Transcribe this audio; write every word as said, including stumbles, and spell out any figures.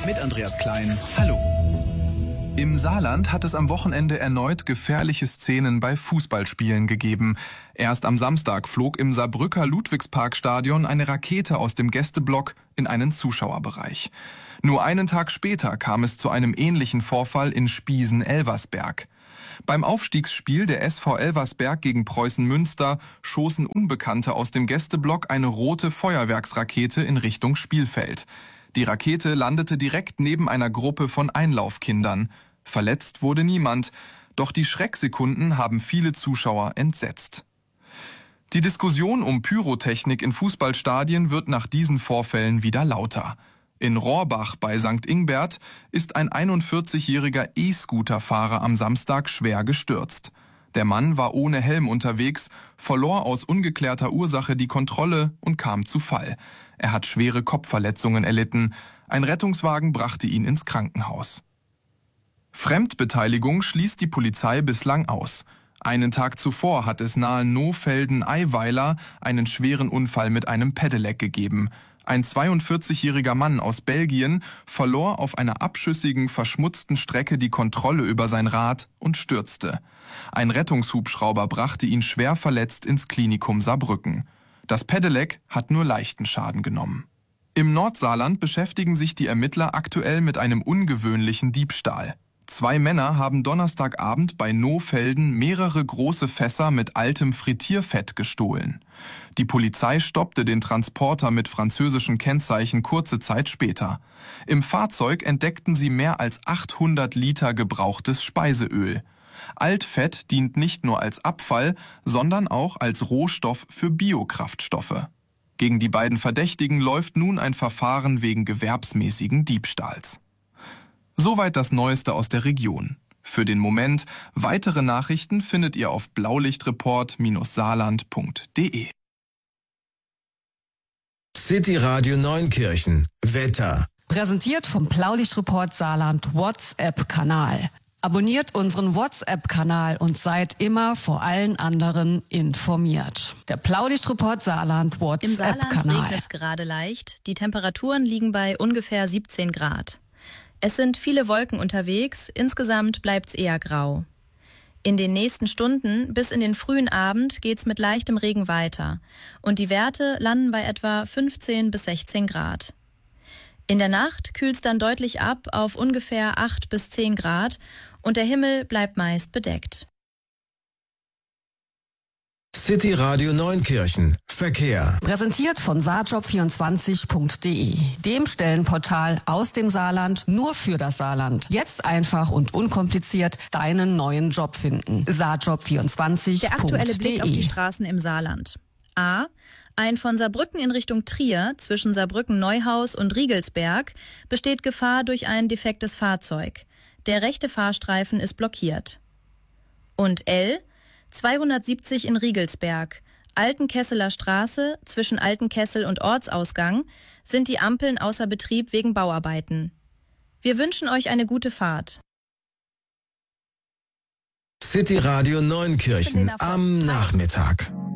mit Andreas Klein. Hallo. Im Saarland hat es am Wochenende erneut gefährliche Szenen bei Fußballspielen gegeben. Erst am Samstag flog im Saarbrücker Ludwigsparkstadion eine Rakete aus dem Gästeblock in einen Zuschauerbereich. Nur einen Tag später kam es zu einem ähnlichen Vorfall in Spiesen-Elversberg. Beim Aufstiegsspiel der S V Elversberg gegen Preußen Münster schossen Unbekannte aus dem Gästeblock eine rote Feuerwerksrakete in Richtung Spielfeld. Die Rakete landete direkt neben einer Gruppe von Einlaufkindern. Verletzt wurde niemand, doch die Schrecksekunden haben viele Zuschauer entsetzt. Die Diskussion um Pyrotechnik in Fußballstadien wird nach diesen Vorfällen wieder lauter. In Rohrbach bei Sankt Ingbert ist ein einundvierzigjähriger E-Scooter-Fahrer am Samstag schwer gestürzt. Der Mann war ohne Helm unterwegs, verlor aus ungeklärter Ursache die Kontrolle und kam zu Fall. Er hat schwere Kopfverletzungen erlitten. Ein Rettungswagen brachte ihn ins Krankenhaus. Fremdbeteiligung schließt die Polizei bislang aus. Einen Tag zuvor hat es nahe Nohfelden-Eiweiler einen schweren Unfall mit einem Pedelec gegeben. Ein zweiundvierzigjähriger Mann aus Belgien verlor auf einer abschüssigen, verschmutzten Strecke die Kontrolle über sein Rad und stürzte. Ein Rettungshubschrauber brachte ihn schwer verletzt ins Klinikum Saarbrücken. Das Pedelec hat nur leichten Schaden genommen. Im Nordsaarland beschäftigen sich die Ermittler aktuell mit einem ungewöhnlichen Diebstahl. Zwei Männer haben Donnerstagabend bei Nohfelden mehrere große Fässer mit altem Frittierfett gestohlen. Die Polizei stoppte den Transporter mit französischen Kennzeichen kurze Zeit später. Im Fahrzeug entdeckten sie mehr als achthundert Liter gebrauchtes Speiseöl. Altfett dient nicht nur als Abfall, sondern auch als Rohstoff für Biokraftstoffe. Gegen die beiden Verdächtigen läuft nun ein Verfahren wegen gewerbsmäßigen Diebstahls. Soweit das Neueste aus der Region. Für den Moment, weitere Nachrichten findet ihr auf blaulichtreport saarland punkt de. City Radio Neunkirchen. Wetter. Präsentiert vom Blaulichtreport Saarland WhatsApp-Kanal. Abonniert unseren WhatsApp-Kanal und seid immer vor allen anderen informiert. Der Blaulichtreport Saarland WhatsApp-Kanal. Im Saarland regnet es gerade leicht. Die Temperaturen liegen bei ungefähr siebzehn Grad. Es sind viele Wolken unterwegs, insgesamt bleibt's eher grau. In den nächsten Stunden bis in den frühen Abend geht's mit leichtem Regen weiter und die Werte landen bei etwa fünfzehn bis sechzehn Grad. In der Nacht kühlt's dann deutlich ab auf ungefähr acht bis zehn Grad und der Himmel bleibt meist bedeckt. City Radio Neunkirchen. Verkehr. Präsentiert von saarjob vierundzwanzig punkt de, dem Stellenportal aus dem Saarland nur für das Saarland. Jetzt einfach und unkompliziert deinen neuen Job finden. saarjob vierundzwanzig punkt de. Der aktuelle Blick auf die Straßen im Saarland. A. Ein von Saarbrücken in Richtung Trier zwischen Saarbrücken-Neuhaus und Riegelsberg besteht Gefahr durch ein defektes Fahrzeug. Der rechte Fahrstreifen ist blockiert. Und L. zweihundertsiebzig in Riegelsberg, Altenkesseler Straße zwischen Altenkessel und Ortsausgang sind die Ampeln außer Betrieb wegen Bauarbeiten. Wir wünschen euch eine gute Fahrt. City Radio Neunkirchen am Nachmittag.